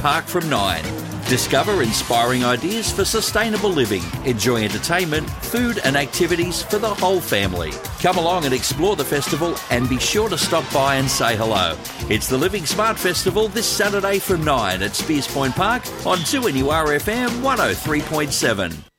Park from 9. Discover inspiring ideas for sustainable living. Enjoy entertainment, food and activities for the whole family. Come along and explore the festival and be sure to stop by and say hello. It's the Living Smart Festival this Saturday from 9 at Spears Point Park on 2NURFM 103.7.